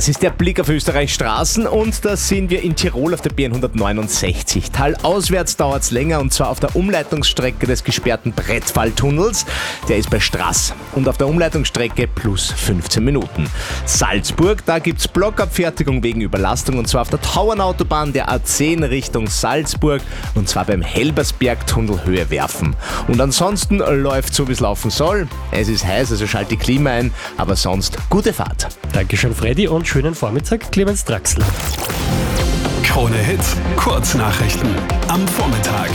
Das ist der Blick auf Österreichs Straßen und da sind wir in Tirol auf der B169. Talauswärts dauert es länger und zwar auf der Umleitungsstrecke des gesperrten Brettfalltunnels. Der ist bei Straß und auf der Umleitungsstrecke plus 15 Minuten. Salzburg, da gibt es Blockabfertigung wegen Überlastung und zwar auf der Tauernautobahn der A10 Richtung Salzburg und zwar beim Helbersbergtunnel Höhe Werfen. Und ansonsten läuft so, wie es laufen soll. Es ist heiß, also schalt die Klima ein, aber sonst gute Fahrt. Dankeschön, Freddy, und schönen Vormittag, Clemens Draxler. Krone Hit, Kurznachrichten am Vormittag.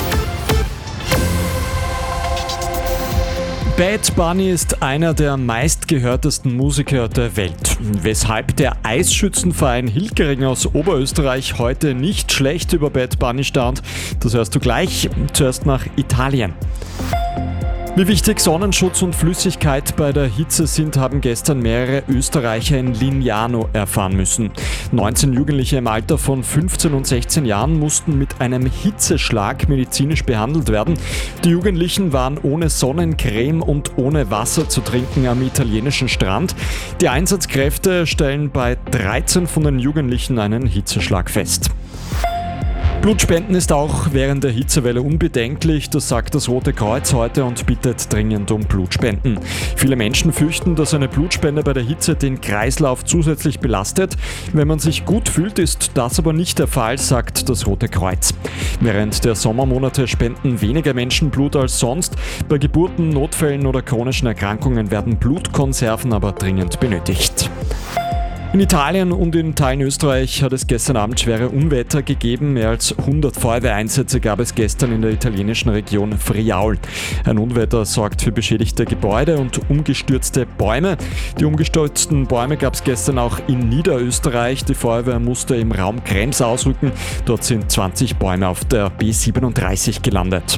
Bad Bunny ist einer der meistgehörtesten Musiker der Welt. Weshalb der Eisschützenverein Hilgering aus Oberösterreich heute nicht schlecht über Bad Bunny stand, das hörst du gleich. Zuerst nach Italien. Wie wichtig Sonnenschutz und Flüssigkeit bei der Hitze sind, haben gestern mehrere Österreicher in Lignano erfahren müssen. 19 Jugendliche im Alter von 15 und 16 Jahren mussten mit einem Hitzeschlag medizinisch behandelt werden. Die Jugendlichen waren ohne Sonnencreme und ohne Wasser zu trinken am italienischen Strand. Die Einsatzkräfte stellen bei 13 von den Jugendlichen einen Hitzeschlag fest. Blutspenden ist auch während der Hitzewelle unbedenklich, das sagt das Rote Kreuz heute und bittet dringend um Blutspenden. Viele Menschen fürchten, dass eine Blutspende bei der Hitze den Kreislauf zusätzlich belastet. Wenn man sich gut fühlt, ist das aber nicht der Fall, sagt das Rote Kreuz. Während der Sommermonate spenden weniger Menschen Blut als sonst. Bei Geburten, Notfällen oder chronischen Erkrankungen werden Blutkonserven aber dringend benötigt. In Italien und in Teilen Österreich hat es gestern Abend schwere Unwetter gegeben. Mehr als 100 Feuerwehreinsätze gab es gestern in der italienischen Region Friaul. Ein Unwetter sorgt für beschädigte Gebäude und umgestürzte Bäume. Die umgestürzten Bäume gab es gestern auch in Niederösterreich. Die Feuerwehr musste im Raum Krems ausrücken. Dort sind 20 Bäume auf der B37 gelandet.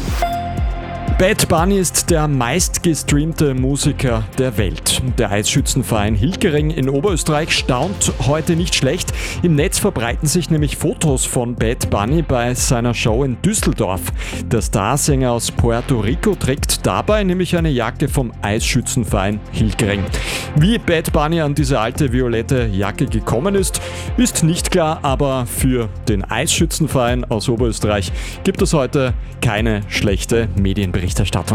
Bad Bunny ist der meistgestreamte Musiker der Welt. Der Eisschützenverein Hilgering in Oberösterreich staunt heute nicht schlecht. Im Netz verbreiten sich nämlich Fotos von Bad Bunny bei seiner Show in Düsseldorf. Der Starsänger aus Puerto Rico trägt dabei nämlich eine Jacke vom Eisschützenverein Hilgering. Wie Bad Bunny an diese alte violette Jacke gekommen ist nicht klar, aber für den Eisschützenverein aus Oberösterreich gibt es heute keine schlechte Medienberichterstattung.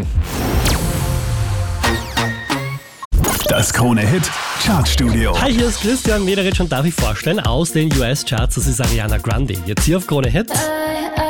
Das Krone Hit Chartstudio. Hi, hier ist Christian Mederich und darf ich vorstellen aus den US-Charts, das ist Ariana Grande. Jetzt hier auf Krone Hit.